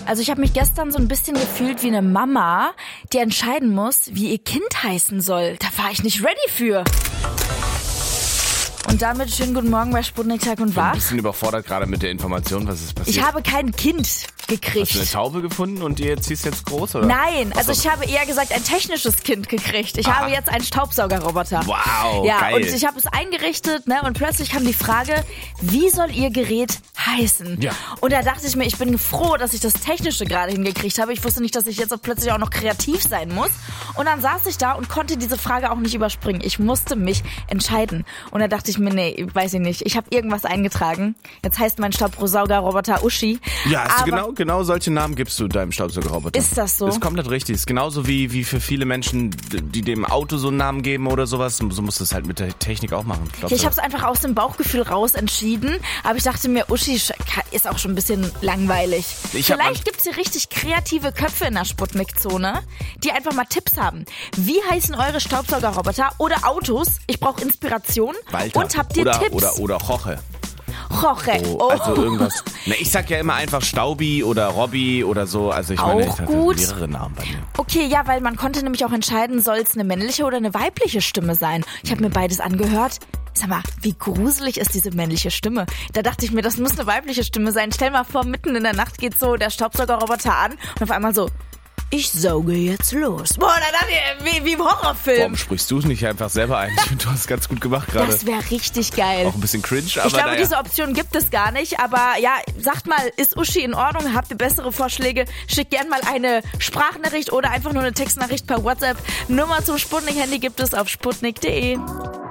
Also ich habe mich gestern so ein bisschen gefühlt wie eine Mama, die entscheiden muss, wie ihr Kind heißen soll. Da war ich nicht ready für. Und damit schönen guten Morgen bei Sputnik Tag und Ich bin ein Wach. bisschen überfordert gerade mit der Information, was ist passiert. Ich habe kein Kind gekriegt. Hast du eine Taube gefunden und die ziehst jetzt groß, oder? Nein, also ich habe eher gesagt ein technisches Kind gekriegt. Ich habe jetzt einen Staubsaugerroboter. Wow, ja, geil. Und ich habe es eingerichtet, ne? Und plötzlich kam die Frage, wie soll ihr Gerät heißen? Ja. Und da dachte ich mir, ich bin froh, dass ich das Technische gerade hingekriegt habe. Ich wusste nicht, dass ich jetzt auch plötzlich auch noch kreativ sein muss. Und dann saß ich da und konnte diese Frage auch nicht überspringen. Ich musste mich entscheiden. Und da dachte ich mir, nee, weiß ich nicht. Ich habe irgendwas eingetragen. Jetzt heißt mein Staubsaugerroboter Uschi. Ja, hast Aber du genau solche Namen gibst du deinem Staubsaugerroboter. Ist das so? Das ist komplett richtig. Ist genauso wie für viele Menschen, die dem Auto so einen Namen geben oder sowas. So musst du es halt mit der Technik auch machen. Ich habe es einfach aus dem Bauchgefühl raus entschieden, aber ich dachte mir, Uschi ist auch schon ein bisschen langweilig. Vielleicht gibt's hier richtig kreative Köpfe in der Sputnik-Zone, die einfach mal Tipps haben. Wie heißen eure Staubsaugerroboter oder Autos? Ich brauche Inspiration. Walter. Und habt ihr Tipps? Oder Jorge. Jorge. Also irgendwas. Ne, ich sag ja immer einfach Staubi oder Robby oder so. Also ich meine, ich habe mehrere Namen bei mir. Okay, ja, weil man konnte nämlich auch entscheiden, soll es eine männliche oder eine weibliche Stimme sein. Ich habe mir beides angehört. Sag mal, wie gruselig ist diese männliche Stimme? Da dachte ich mir, das muss eine weibliche Stimme sein. Stell mal vor, mitten in der Nacht geht so der Staubsaugerroboter an und auf einmal so, ich sauge jetzt los. Boah, da dachte ich, wie im Horrorfilm. Warum sprichst du es nicht einfach selber ein? Ich finde, du hast es ganz gut gemacht gerade. Das wäre richtig geil. Auch ein bisschen cringe, aber ich glaube, naja. diese Option gibt es gar nicht. Aber ja, sagt mal, ist Uschi in Ordnung? Habt ihr bessere Vorschläge? Schickt gerne mal eine Sprachnachricht oder einfach nur eine Textnachricht per WhatsApp. Nummer zum Sputnik-Handy gibt es auf sputnik.de.